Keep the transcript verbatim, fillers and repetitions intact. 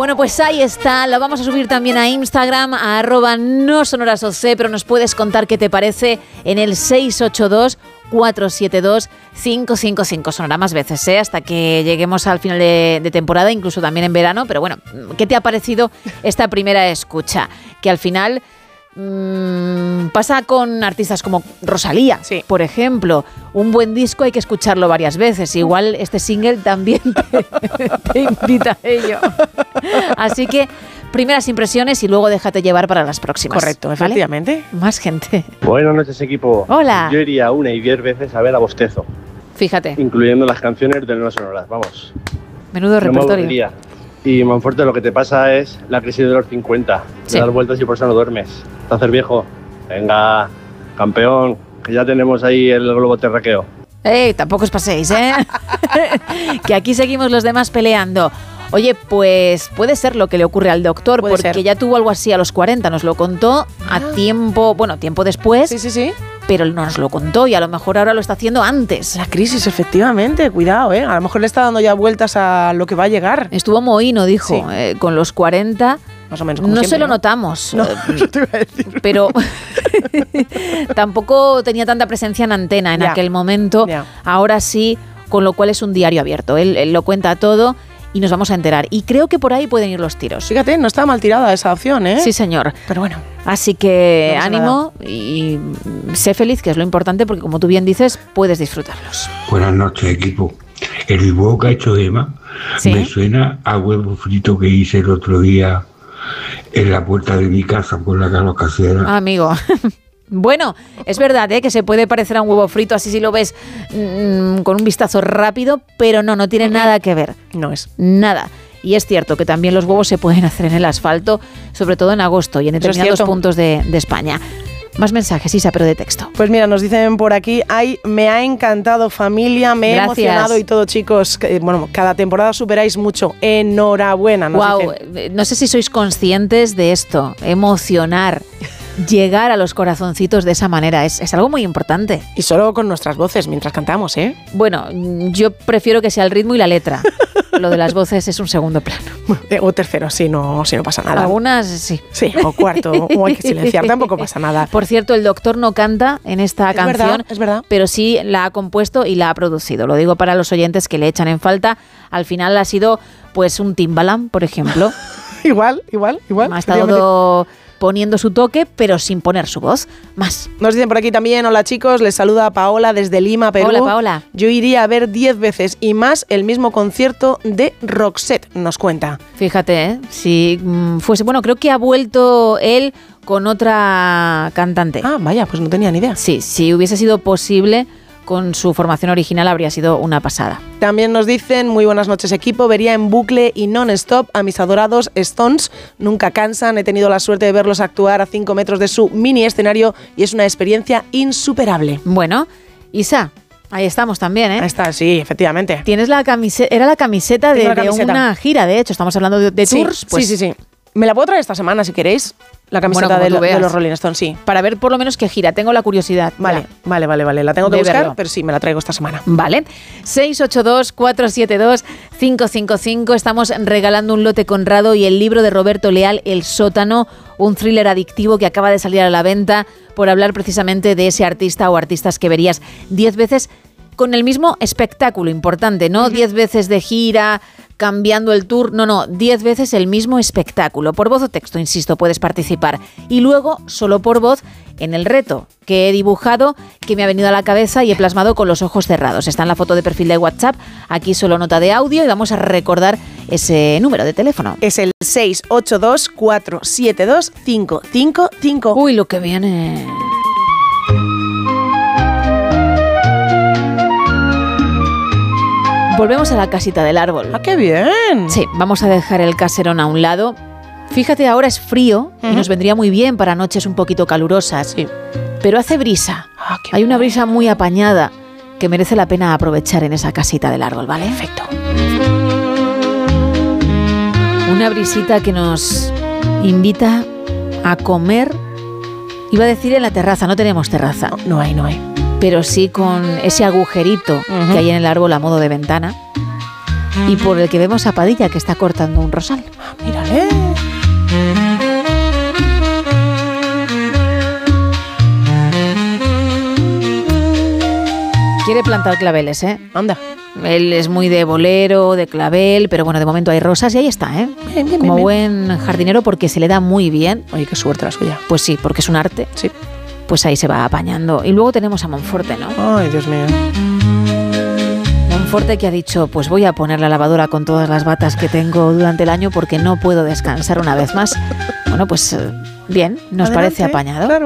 Bueno, pues ahí está, lo vamos a subir también a Instagram, a arroba no sonorasoc, pero nos puedes contar qué te parece en el seis ocho dos, cuatro siete dos, cinco cinco cinco. Sonará más veces, ¿eh? Hasta que lleguemos al final de, de temporada, incluso también en verano, pero bueno, ¿qué te ha parecido esta primera escucha? Que al final... Mm, pasa con artistas como Rosalía, sí. Por ejemplo. Un buen disco hay que escucharlo varias veces. Igual este single también te, te invita a ello. Así que primeras impresiones y luego déjate llevar para las próximas. Correcto, ¿vale? Efectivamente. Más gente. Buenas noches, equipo. Hola. Yo iría una y diez veces a ver a Bostezo. Fíjate. Incluyendo las canciones de No Sonoras. Vamos. Menudo no repertorio. Me y Monforte, lo que te pasa es la crisis de los cincuenta. Sí. De dar vueltas y por eso no duermes. Te haces viejo. Venga, campeón, que ya tenemos ahí el globo terráqueo. ¡Ey! Tampoco os paséis, ¿eh? Que aquí seguimos los demás peleando. Oye, pues puede ser lo que le ocurre al doctor, puede porque ser. Ya tuvo algo así a los cuarenta, nos lo contó a tiempo, bueno, tiempo después. Sí, sí, sí. Pero no nos lo contó y a lo mejor ahora lo está haciendo antes. La crisis, efectivamente, cuidado, ¿eh? A lo mejor le está dando ya vueltas a lo que va a llegar. Estuvo mohíno, dijo, sí. eh, con los cuarenta. Más o menos como no siempre, se lo ¿no? notamos. No, yo te iba a decir. Pero tampoco tenía tanta presencia en antena en ya. aquel momento. Ya. Ahora sí, con lo cual es un diario abierto. Él, él lo cuenta todo y nos vamos a enterar. Y creo que por ahí pueden ir los tiros. Fíjate, no está mal tirada esa opción, ¿eh? Sí, señor. Pero bueno. Así que no ánimo y sé feliz, que es lo importante, porque como tú bien dices, puedes disfrutarlos. Buenas noches, equipo. El huevo que ha hecho Emma ¿Sí? me suena a huevo frito que hice el otro día en la puerta de mi casa por la calo casera. Ah, amigo. Bueno, es verdad, ¿eh? Que se puede parecer a un huevo frito así si lo ves mmm, con un vistazo rápido, pero no, no tiene nada que ver. No es. Nada. Y es cierto que también los huevos se pueden hacer en el asfalto, sobre todo en agosto y en determinados puntos de, de España. Más mensajes, Isa, pero de texto. Pues mira, nos dicen por aquí, ay, me ha encantado, familia, me Gracias. he emocionado y todo, chicos. Que, bueno, cada temporada superáis mucho. Enhorabuena. Nos Wow, dicen. no sé si sois conscientes de esto, emocionar. Llegar a los corazoncitos de esa manera es, es algo muy importante. Y solo con nuestras voces mientras cantamos, ¿eh? Bueno, yo prefiero que sea el ritmo y la letra. Lo de las voces es un segundo plano. O tercero, si no, si no pasa nada. Algunas sí. Sí, o cuarto, o hay que silenciar, tampoco pasa nada. Por cierto, el doctor no canta en esta es canción, verdad, es verdad. pero sí la ha compuesto y la ha producido. Lo digo para los oyentes que le echan en falta. Al final ha sido pues un Timbaland, por ejemplo. igual, igual, igual. Ha estado poniendo su toque, pero sin poner su voz. Más. Nos dicen por aquí también, hola chicos, les saluda Paola desde Lima, Perú. Hola, Paola. Yo iría a ver diez veces y más el mismo concierto de Roxette, nos cuenta. Fíjate, ¿eh? Si mm, fuese... Bueno, creo que ha vuelto él con otra cantante. Ah, vaya, pues no tenía ni idea. Sí, si hubiese sido posible, con su formación original habría sido una pasada. También nos dicen, muy buenas noches equipo, vería en bucle y non-stop a mis adorados Stones, nunca cansan, he tenido la suerte de verlos actuar a cinco metros de su mini escenario y es una experiencia insuperable. Bueno, Isa, ahí estamos también, ¿eh? Ahí está, sí, efectivamente. Tienes la camiseta, era la camiseta, de, la camiseta de una gira, de hecho, estamos hablando de, de sí, tours. Pues, sí, sí, sí. Me la puedo traer esta semana si queréis. La camiseta bueno, de, de, de los Rolling Stones, sí. Para ver por lo menos qué gira, tengo la curiosidad. Vale, ya. vale, vale, vale. La tengo que de buscar, verlo. Pero sí, me la traigo esta semana. Vale. seis ocho dos, cuatro siete dos, cinco cinco cinco. Estamos regalando un lote Conrado y el libro de Roberto Leal, El Sótano, un thriller adictivo que acaba de salir a la venta, por hablar precisamente de ese artista o artistas que verías diez veces con el mismo espectáculo, importante, ¿no? Diez uh-huh. veces de gira, cambiando el tour, no, no, diez veces el mismo espectáculo. Por voz o texto, insisto, puedes participar. Y luego, solo por voz, en el reto que he dibujado, que me ha venido a la cabeza y he plasmado con los ojos cerrados. Está en la foto de perfil de WhatsApp, aquí solo nota de audio y vamos a recordar ese número de teléfono. Es el seis ocho dos, cuatro siete dos, cinco cinco cinco. Uy, lo que viene... Volvemos a la casita del árbol. ¡Ah, qué bien! Sí, vamos a dejar el caserón a un lado. Fíjate, ahora es frío uh-huh. y nos vendría muy bien para noches un poquito calurosas. Sí. Pero hace brisa. Ah, qué Hay una brisa muy apañada que merece la pena aprovechar en esa casita del árbol, ¿vale? Perfecto. Una brisita que nos invita a comer. Iba a decir en la terraza, no tenemos terraza. No, no hay, no hay. Pero sí con ese agujerito uh-huh. que hay en el árbol a modo de ventana uh-huh. y por el que vemos a Padilla que está cortando un rosal. Ah, mira. ¿Eh? Quiere plantar claveles, ¿eh? Anda. Él es muy de bolero, de clavel, pero bueno, de momento hay rosas y ahí está, ¿eh? Bien, bien, Como bien, buen jardinero, porque se le da muy bien. Oye, qué suerte la suya. Pues sí, porque es un arte. Sí. Pues ahí se va apañando. Y luego tenemos a Monforte, ¿no? Ay, Dios mío. Monforte que ha dicho, pues voy a poner la lavadora con todas las batas que tengo durante el año porque no puedo descansar una vez más. Bueno, pues bien, nos Adelante, parece apañado. claro.